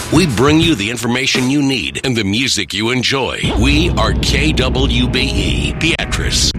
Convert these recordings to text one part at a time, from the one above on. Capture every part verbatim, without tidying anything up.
We bring you the information you need and the music you enjoy. We are K W B E, Beatrice.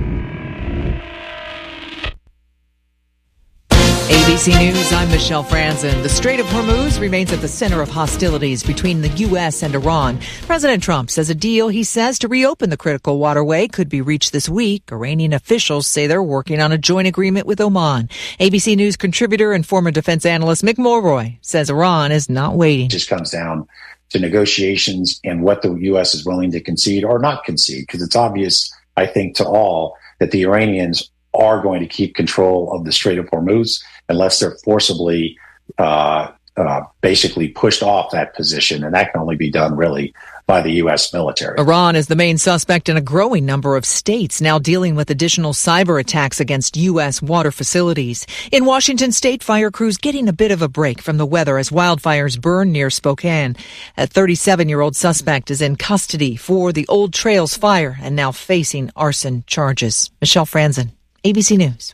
A B C News, I'm Michelle Franzen. The Strait of Hormuz remains at the center of hostilities between the U S and Iran. President Trump says a deal, he says, to reopen the critical waterway could be reached this week. Iranian officials say they're working on a joint agreement with Oman. A B C News contributor and former defense analyst Mick Mulroy says Iran is not waiting. It just comes down to negotiations and what the U S is willing to concede or not concede, because it's obvious, I think, to all that the Iranians are going to keep control of the Strait of Hormuz unless they're forcibly uh, uh, basically pushed off that position. And that can only be done, really, by the U S military. Iran is the main suspect in a growing number of states now dealing with additional cyber attacks against U S water facilities. In Washington state, fire crews getting a bit of a break from the weather as wildfires burn near Spokane. A thirty-seven-year-old suspect is in custody for the Old Trails fire and now facing arson charges. Michelle Franzen, A B C News.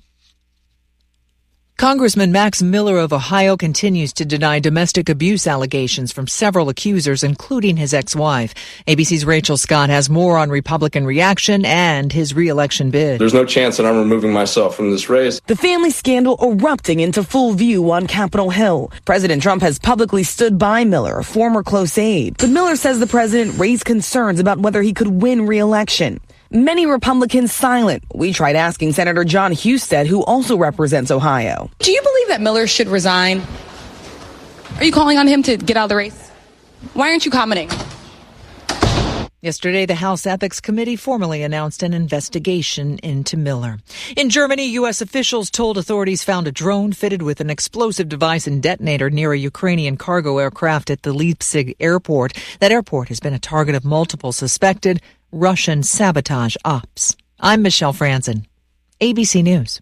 Congressman Max Miller of Ohio continues to deny domestic abuse allegations from several accusers, including his ex-wife. A B C's Rachel Scott has more on Republican reaction and his re-election bid. There's no chance that I'm removing myself from this race. The family scandal erupting into full view on Capitol Hill. President Trump has publicly stood by Miller, a former close aide. But Miller says the president raised concerns about whether he could win re-election. Many Republicans silent. We tried asking Senator John Husted, who also represents Ohio. Do you believe that Miller should resign? Are you calling on him to get out of the race? Why aren't you commenting? Yesterday, the House Ethics Committee formally announced an investigation into Miller. In Germany, U S officials told authorities found a drone fitted with an explosive device and detonator near a Ukrainian cargo aircraft at the Leipzig airport. That airport has been a target of multiple suspected Russian sabotage ops. I'm Michelle Franzen, A B C News.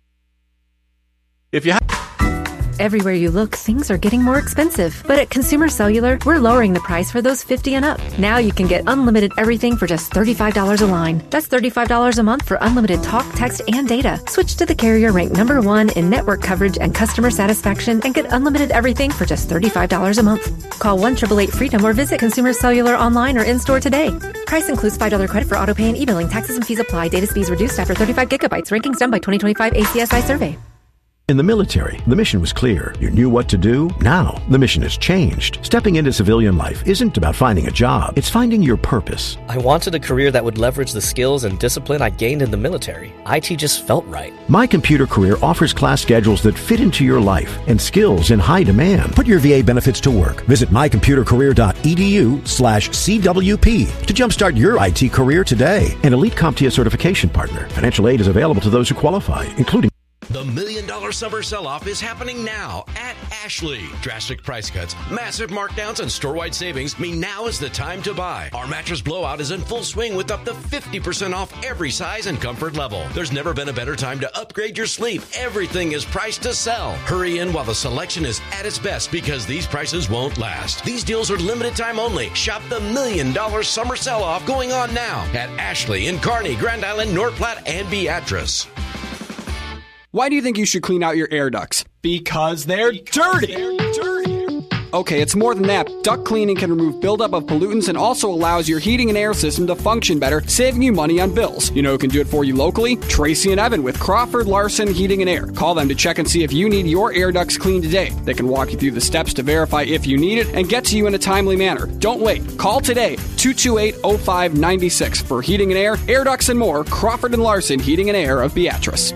If you ha- Everywhere you look, things are getting more expensive. But at Consumer Cellular, we're lowering the price for those fifty and up. Now you can get unlimited everything for just thirty-five dollars a line. That's thirty-five dollars a month for unlimited talk, text, and data. Switch to the carrier ranked number one in network coverage and customer satisfaction and get unlimited everything for just thirty-five dollars a month. Call one eight eight eight FREEDOM or visit Consumer Cellular online or in-store today. Price includes five dollars credit for auto pay and e-billing. Taxes and fees apply. Data speeds reduced after thirty-five gigabytes. Rankings done by twenty twenty-five A C S I survey. In the military, the mission was clear. You knew what to do. Now, the mission has changed. Stepping into civilian life isn't about finding a job. It's finding your purpose. I wanted a career that would leverage the skills and discipline I gained in the military. I T just felt right. My Computer Career offers class schedules that fit into your life and skills in high demand. Put your V A benefits to work. Visit mycomputercareer.edu slash CWP to jumpstart your I T career today. An Elite CompTIA certification partner. Financial aid is available to those who qualify, including The Million Dollar Summer Sell-Off is happening now at Ashley. Drastic price cuts, massive markdowns, and store-wide savings mean now is the time to buy. Our mattress blowout is in full swing with up to fifty percent off every size and comfort level. There's never been a better time to upgrade your sleep. Everything is priced to sell. Hurry in while the selection is at its best because these prices won't last. These deals are limited time only. Shop the Million Dollar Summer Sell-Off going on now at Ashley in Kearney, Grand Island, North Platte, and Beatrice. Why do you think you should clean out your air ducts? Because they're because dirty. They're dirty. Okay, it's more than that. Duct cleaning can remove buildup of pollutants and also allows your heating and air system to function better, saving you money on bills. You know who can do it for you locally? Tracy and Evan with Crawford Larson Heating and Air. Call them to check and see if you need your air ducts cleaned today. They can walk you through the steps to verify if you need it and get to you in a timely manner. Don't wait. Call today, two two eight, oh five nine six for heating and air, air ducts and more. Crawford and Larson Heating and Air of Beatrice.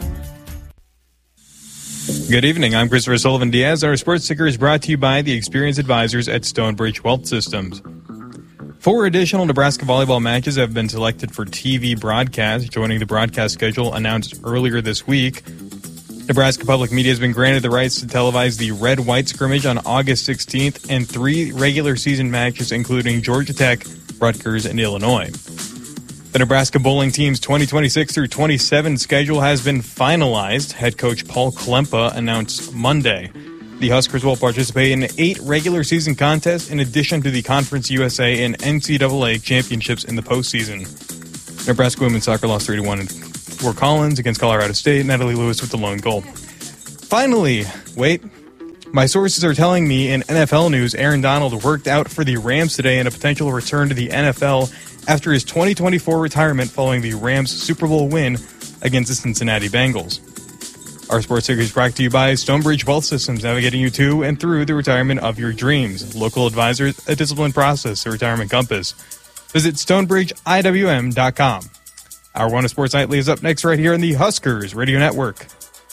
Good evening. I'm Christopher Sullivan Diaz. Our sports ticker is brought to you by the experienced advisors at Stonebridge Wealth Systems. Four additional Nebraska volleyball matches have been selected for T V broadcast, joining the broadcast schedule announced earlier this week. Nebraska Public Media has been granted the rights to televise the Red-White scrimmage on August sixteenth and three regular season matches, including Georgia Tech, Rutgers, and Illinois. The Nebraska bowling team's twenty twenty-six through twenty-seven schedule has been finalized. Head coach Paul Klempa announced Monday. The Huskers will participate in eight regular season contests in addition to the Conference U S A and N C double A championships in the postseason. Nebraska women's soccer lost three to one in Fort Collins against Colorado State. Natalie Lewis with the lone goal. Finally, wait, My sources are telling me in N F L news, Aaron Donald worked out for the Rams today in a potential return to the N F L after his twenty twenty-four retirement following the Rams Super Bowl win against the Cincinnati Bengals. Our sports series is brought to you by Stonebridge Wealth Systems, navigating you to and through the retirement of your dreams. Local advisors, a disciplined process, a retirement compass. Visit stonebridge I W M dot com. Our One of Sports Nightly is up next right here on the Huskers Radio Network.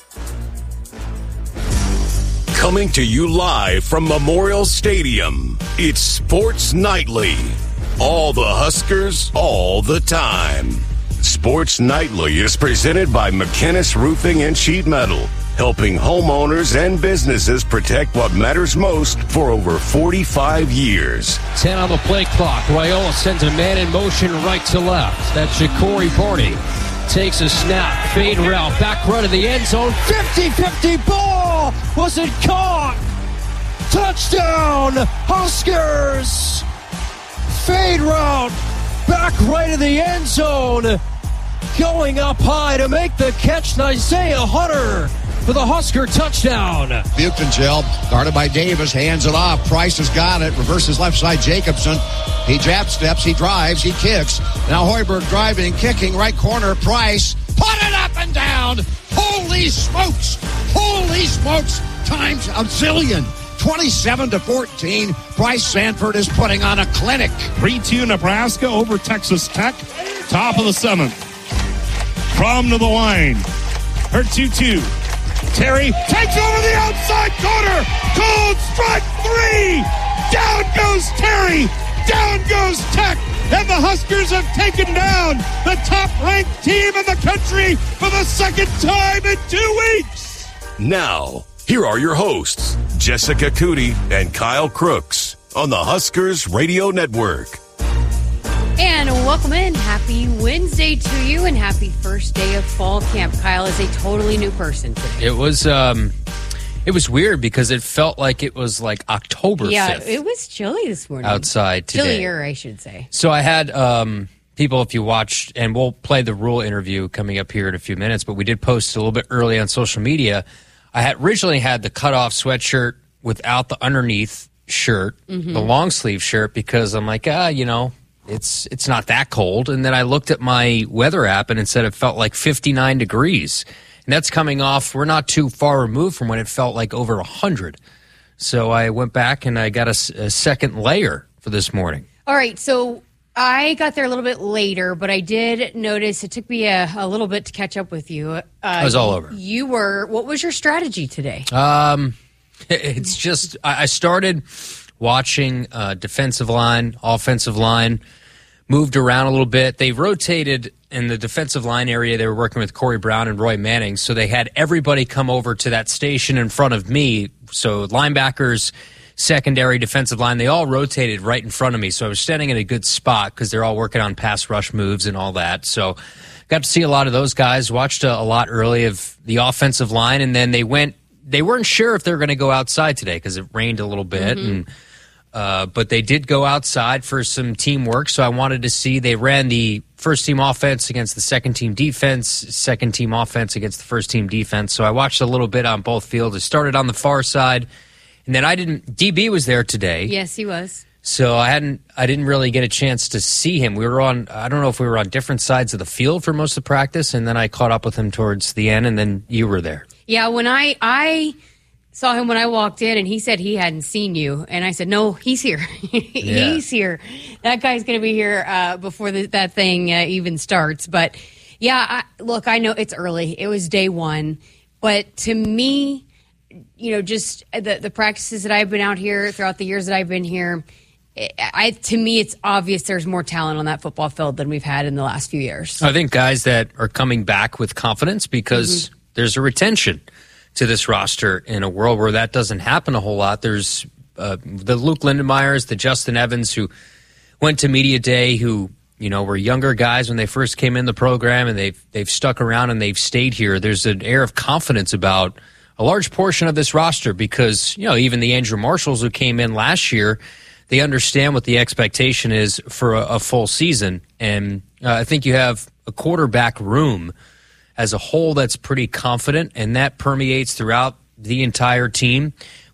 Coming to you live from Memorial Stadium, it's Sports Nightly. All the Huskers, all the time. Sports Nightly is presented by McKinnis Roofing and Sheet Metal, helping homeowners and businesses protect what matters most for over forty-five years. ten on the play clock. Raiola sends a man in motion right to left. That's Ja'Cory Barney. Takes a snap, fade route, back right of the end zone. fifty-fifty ball! Wasn't caught! Touchdown, Huskers! Fade route, back right of the end zone. Going up high to make the catch, Isaiah Hunter for the Husker touchdown. Buchengel, guarded by Davis, hands it off. Price has got it, reverses left side Jacobson. He jab steps, he drives, he kicks. Now Hoiberg driving, kicking, right corner, Price. Put it up and down. Holy smokes. Holy smokes. Times a zillion. twenty-seven to fourteen. Bryce Sanford is putting on a clinic. three two Nebraska over Texas Tech. Top of the seventh. From to the line. Her two two. Terry takes over the outside corner. Cold strike three. Down goes Terry. Down goes Tech. And the Huskers have taken down the top-ranked team in the country for the second time in two weeks. Now, here are your hosts, Jessica Cootie and Kyle Crooks on the Huskers Radio Network. And welcome in. Happy Wednesday to you and happy first day of fall camp. Kyle is a totally new person today. It was um, it was weird because it felt like it was like October yeah, fifth. It was chilly this morning. Outside today. Chillier, I should say. So I had um, people, if you watched, and we'll play the Rule interview coming up here in a few minutes, but we did post a little bit early on social media. I had originally had the cutoff sweatshirt without the underneath shirt, mm-hmm. the long sleeve shirt, because I'm like, ah, you know, it's it's not that cold. And then I looked at my weather app and it said it felt like fifty-nine degrees. And that's coming off, we're not too far removed from when it felt like over one hundred. So I went back and I got a, a second layer for this morning. All right, so I got there a little bit later, but I did notice it took me a, a little bit to catch up with you. Uh, I was all over. You were, what was your strategy today? Um, it's just, I started watching uh, defensive line, offensive line, moved around a little bit. They rotated in the defensive line area. They were working with Corey Brown and Roy Manning, so they had everybody come over to that station in front of me. So linebackers, secondary, defensive line, they all rotated right in front of me. So I was standing in a good spot because they're all working on pass rush moves and all that. So got to see a lot of those guys, watched a, a lot early of the offensive line, and then they went, they weren't sure if they were going to go outside today because it rained a little bit, mm-hmm. and Uh, but they did go outside for some teamwork, so I wanted to see. They ran the first-team offense against the second-team defense, second-team offense against the first-team defense. So I watched a little bit on both fields. It started on the far side, and then I didn't. D B was there today. Yes, he was. So I hadn't. I didn't really get a chance to see him. We were on. I don't know if we were on different sides of the field for most of the practice, and then I caught up with him towards the end, and then you were there. Yeah, when I I. saw him when I walked in, and he said he hadn't seen you. And I said, no, he's here. Yeah. He's here. That guy's going to be here uh, before the, that thing uh, even starts. But, yeah, I, look, I know it's early. It was day one. But to me, you know, just the, the practices that I've been out here throughout the years that I've been here, I, to me, it's obvious there's more talent on that football field than we've had in the last few years. I think guys that are coming back with confidence because mm-hmm. there's a retention to this roster in a world where that doesn't happen a whole lot. There's uh, the Luke Lindemeyers, the Justin Evans who went to Media Day, who, you know, were younger guys when they first came in the program, and they've they've stuck around and they've stayed here. There's an air of confidence about a large portion of this roster because, you know, even the Andrew Marshalls who came in last year, they understand what the expectation is for a, a full season. And uh, I think you have a quarterback room as a whole that's pretty confident, and that permeates throughout the entire team.